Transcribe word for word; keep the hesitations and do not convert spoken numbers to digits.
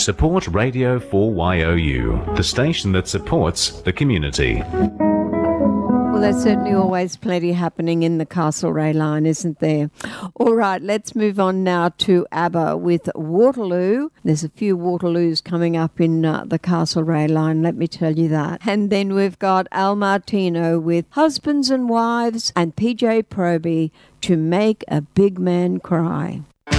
support Radio four Y O U, the station that supports the community. Well, there's certainly always plenty happening in the Castlereagh line, isn't there? All right, let's move on now to ABBA with Waterloo. There's a few Waterloos coming up in uh, the Castlereagh line, let me tell you that. And then we've got Al Martino with Husbands and Wives and P J Proby, To Make a Big Man Cry.